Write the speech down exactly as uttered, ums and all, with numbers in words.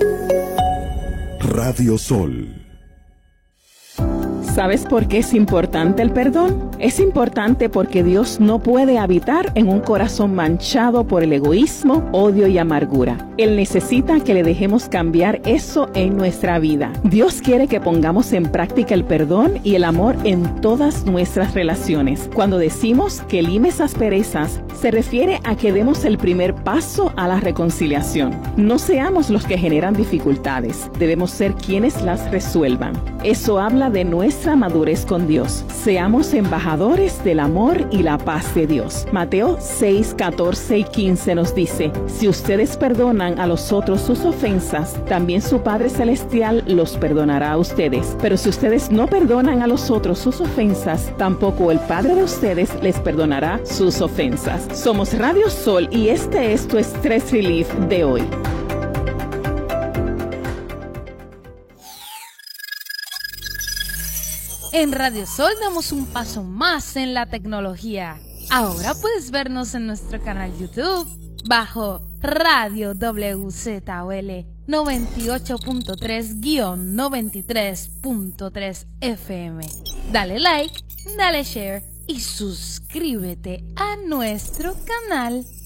Radio Sol. ¿Sabes por qué es importante el perdón? Es importante porque Dios no puede habitar en un corazón manchado por el egoísmo, odio y amargura. Él necesita que le dejemos cambiar eso en nuestra vida. Dios quiere que pongamos en práctica el perdón y el amor en todas nuestras relaciones. Cuando decimos que limes asperezas, se refiere a que demos el primer paso a la reconciliación. No seamos los que generan dificultades, debemos ser quienes las resuelvan. Eso habla de nuestra madurez con Dios. Seamos embajadores del amor y la paz de Dios. Mateo seis, catorce y quince nos dice: si ustedes perdonan a los otros sus ofensas, también su Padre Celestial los perdonará a ustedes. Pero si ustedes no perdonan a los otros sus ofensas, tampoco el Padre de ustedes les perdonará sus ofensas. Somos Radio Sol y este es tu Stress Relief de hoy. En Radio Sol damos un paso más en la tecnología. Ahora puedes vernos en nuestro canal YouTube bajo Radio W Z O L noventa y ocho punto tres guión noventa y tres punto tres F M. Dale like, dale share y suscríbete a nuestro canal.